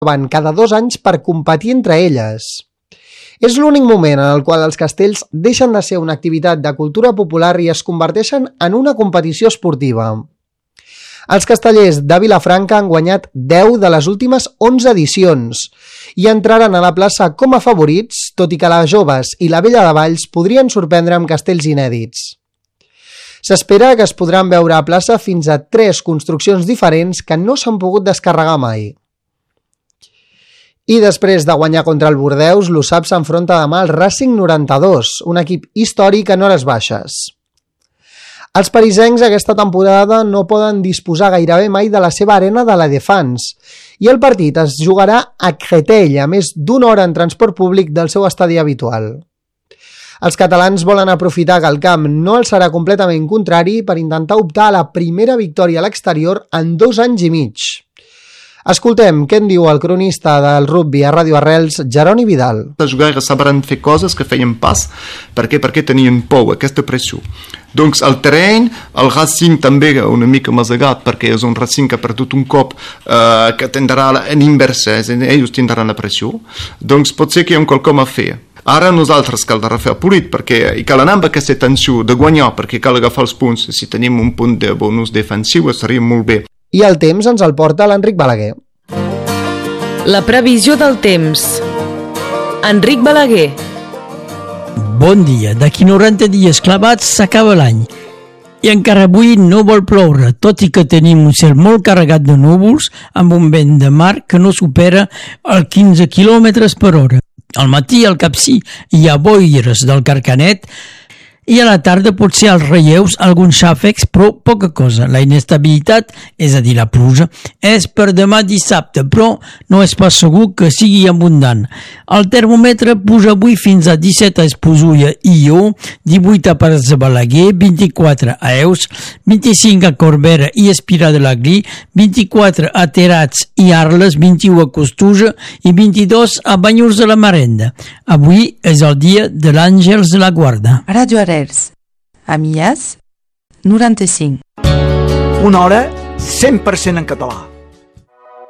van cada 2 anys per competir entre elles. És l'únic moment en el qual els castells deixen de ser una activitat de cultura popular i es converteixen en una competició esportiva. Els castellers de Vilafranca han guanyat 10 de les últimes 11 edicions i entraran a la plaça com a favorits, tot i que les joves i la Vella de Valls podrien sorprendre amb castells inèdits. S'espera que es podran veure a plaça fins a 3 construccions diferents que no s'han pogut descarregar mai. I després de guanyar contra el Bordeus, l'USAP s'enfronta demà al Racing 92, un equip històric en hores baixes. Els parisencs aquesta temporada no poden disposar gairebé mai de la seva arena de la Défense i el partit es jugarà a Créteil, a més d'1 hora en transport públic del seu estadi habitual. Els catalans volen aprofitar que el camp no els serà completament contrari per intentar optar a la primera victòria a l'exterior en 2 anys i mig. Escoltem què en diu el cronista del rugby a Ràdio Arrels, Jeroni Vidal. Els jugadors sabran fer coses que feien pas perquè tenien por, aquesta pressió. Doncs el terreny, el Racing també una mica masegat perquè és un Racing que ha perdut un cop que tindrà en inversa, ells tindran la pressió. Doncs pot ser que hi ha quelcom a fer. Ara nosaltres cal de refer el polit perquè i cal anar amb aquesta tensió de guanyar perquè cal agafar els punts. Si tenim un punt de bonus defensiu estaria molt bé. I el temps ens el porta l'Enric Balaguer. La previsió del temps. Enric Balaguer. Bon dia. D'aquí 90 dies clavats s'acaba l'any. I encara avui no vol ploure, tot i que tenim un cel molt carregat de núvols amb un vent de mar que no supera els 15 km per hora. Al matí al Capcí hi ha boires del Carcanet i a la tarda potser als relleus alguns xàfecs, però poca cosa. La inestabilitat, és a dir, la pluja, és per demà dissabte, però no és pas segur que sigui abundant. El termòmetre puja avui fins a 17 a Esposulla i Ió, 18 a Pares de Balaguer, 24 a Eus, 25 a Corbera i Espirà de l'Aglí, 24 a Terats i Arles, 21 a Costuja i 22 a Banyurs de la Marenda. Avui és el dia de l'Àngels de la Guarda. Ràdio Arrels, a Millas, 95. Una hora 100% en català.